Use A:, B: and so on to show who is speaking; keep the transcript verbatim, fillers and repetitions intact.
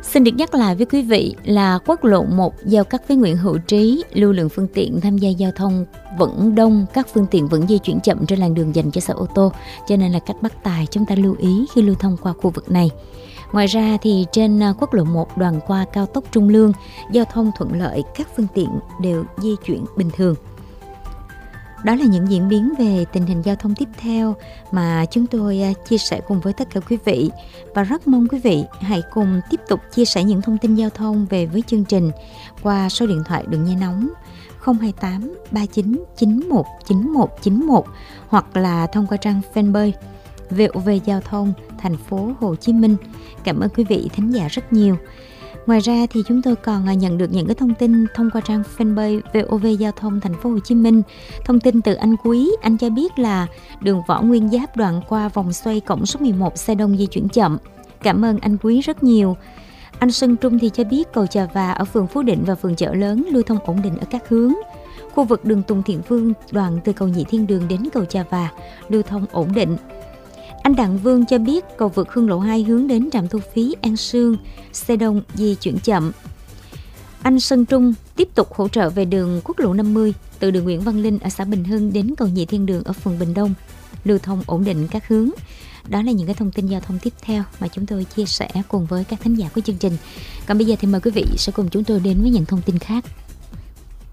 A: Xin được nhắc lại với quý vị là quốc lộ một giao cắt với Nguyễn Hữu Trí, lưu lượng phương tiện tham gia giao thông vẫn đông, các phương tiện vẫn di chuyển chậm trên làn đường dành cho xe ô tô, cho nên là cách Bắc Tài chúng ta lưu ý khi lưu thông qua khu vực này. Ngoài ra thì trên quốc lộ một đoạn qua cao tốc Trung Lương, giao thông thuận lợi, các phương tiện đều di chuyển bình thường. Đó là những diễn biến về tình hình giao thông tiếp theo mà chúng tôi chia sẻ cùng với tất cả quý vị, và rất mong quý vị hãy cùng tiếp tục chia sẻ những thông tin giao thông về với chương trình qua số điện thoại đường dây nóng không hai tám ba chín chín một chín một chín một hoặc là thông qua trang fanpage vê o vê Giao thông thành phố Hồ Chí Minh. Cảm ơn quý vị thính giả rất nhiều. Ngoài ra thì chúng tôi còn nhận được những cái thông tin thông qua trang fanpage vê o vê Giao thông thành phố Hồ Chí Minh. Thông tin từ anh Quý, anh cho biết là đường Võ Nguyên Giáp đoạn qua vòng xoay cổng số mười một xe đông di chuyển chậm. Cảm ơn anh Quý rất nhiều. Anh Sơn Trung thì cho biết cầu Chà Và ở phường Phú Định và phường Chợ Lớn lưu thông ổn định ở các hướng. Khu vực đường Tùng Thiện Vương đoạn từ cầu Nhị Thiên Đường đến cầu Chà Và lưu thông ổn định. Anh Đặng Vương cho biết cầu vượt Hương Lộ hai hướng đến trạm thu phí An Sương, xe đông di chuyển chậm. Anh Sơn Trung tiếp tục hỗ trợ về đường quốc lộ năm mươi từ đường Nguyễn Văn Linh ở xã Bình Hưng đến cầu Nhị Thiên Đường ở phường Bình Đông, lưu thông ổn định các hướng. Đó là những cái thông tin giao thông tiếp theo mà chúng tôi chia sẻ cùng với các thính giả của chương trình. Còn bây giờ thì mời quý vị sẽ cùng chúng tôi đến với những thông tin khác.